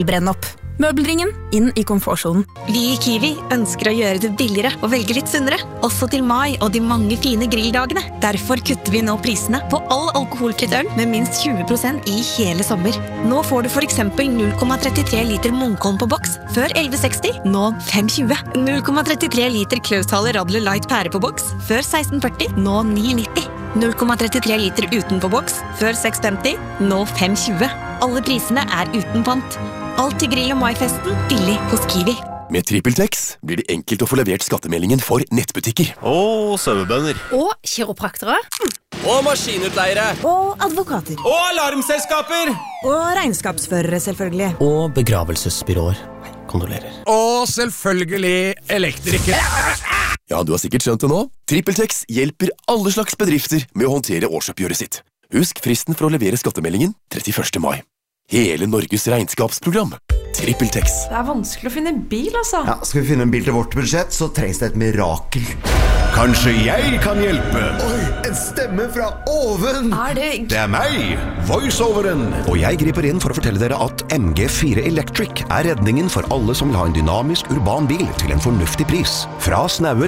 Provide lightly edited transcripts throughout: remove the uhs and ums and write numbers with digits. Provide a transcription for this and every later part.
brenne opp. Møbelringen inn I komfortzonen. Vi I Kiwi ønsker å gjøre det billigere og velge litt sunnere, også til mai og de mange fine grilldagene. Derfor kutter vi nå prisene på all alkoholfritt øl med minst 20% I hele sommer. Nå får du for eksempel 0,33 liter Munkholm på boks, før 11,60, nå 5,20. 0,33 liter Klausthaler Radler Light pære på boks, før 16,40, nå 9,90. 0,33 liter uten på boks, før 6,50, nå 5,20. Alle prisene uten pant. Alt til grill- og maifesten, billig hos Kiwi. Med TrippelTex blir det enkelt å få levert skattemeldingen for nettbutikker. Og sauebønder. Og kiropraktere. Og maskinutleiere. Og advokater. Og alarmselskaper. Og regnskapsførere, selvfølgelig. Og begravelsesbyråer. Kondolerer. Og selvfølgelig elektrikere. Ja, du har sikkert skjønt det nå. TrippelTex hjelper alle slags bedrifter med å håndtere årsoppgjøret sitt. Husk fristen for å levere skattemeldingen 31. mai. Hele Norges regnskapsprogram. TrippelTex. Det vanskelig å finne bil, altså. Ja, skal vi finne en bil til vårt budsjett, så trengs det et mirakel. Kanskje jeg kan hjelpe? Oi, en stemme fra oven! Det meg, voiceoveren. Og jeg griper inn for å fortelle dere at MG4 Electric redningen for alle som vil ha en dynamisk urban bil til en fornuftig pris. Fra snaue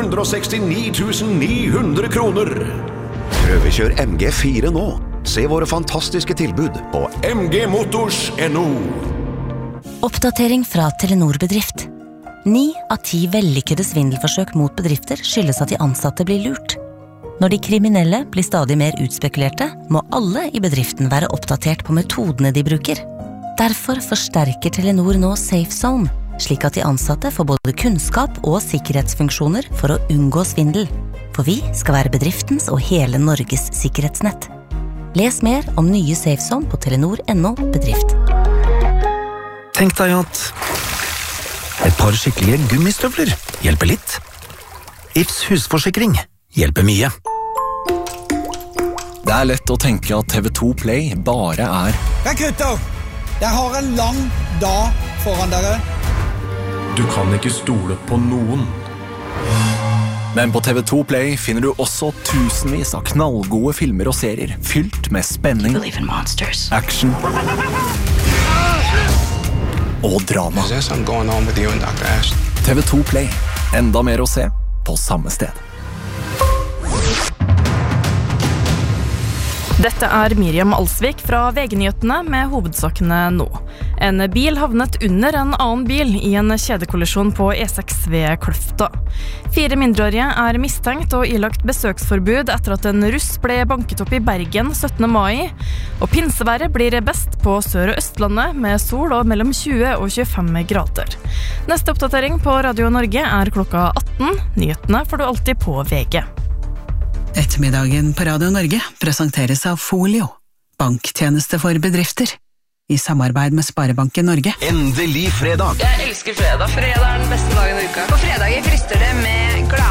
269 900 kroner. Prøvekjør MG4 nå. Se våre fantastiske tilbud på mgmotors.no. Oppdatering fra Telenor Bedrift. 9 av 10 vellykkede svindelforsøk mot bedrifter skyldes at de ansatte blir lurt. Når de kriminelle blir stadig mer utspekulerte, må alle I bedriften være oppdatert på metodene de bruker. Derfor forsterker Telenor nå Safe Zone, slik at de ansatte får både kunnskap og sikkerhetsfunksjoner for å unngå svindel. For vi skal være bedriftens og hele Norges sikkerhetsnett. Les mer om nye Safe Zone på Telenor.no bedrift. Tenk deg at et par skikkelige gummistøvler hjelper litt. Ifs husforsikring hjelper mye. Det lett å tenke at TV2 Play bare Hei gutter, jeg har en lang dag foran dere. Du kan ikke stole på noen. Men på TV2 Play finner du også tusenvis av knallgode filmer og serier, fylt med spenning, action og drama. TV2 Play. Enda mer å se på samme sted. Dette Miriam Alsvik fra VG-nyhetene med hovedsakene nå. En bil havnet under en annen bil I en kjedekollisjon på E6 ved Kløfta. 4 mindreårige mistenkt og ilagt besøksforbud etter at en russ ble banket opp I Bergen 17. mai. Og pinseværet blir best på Sør- og Østlandet med sol og mellom 20 og 25 grader. Neste oppdatering på Radio Norge klokka 18. Nyhetene får du alltid på VG. Ettermiddagen på Radio Norge presenteres av Folio, banktjeneste for bedrifter, I samarbeid med Sparebanken Norge. Endelig fredag! Jeg elsker fredag. Fredag den beste dagen I uka. På fredager frister det med glad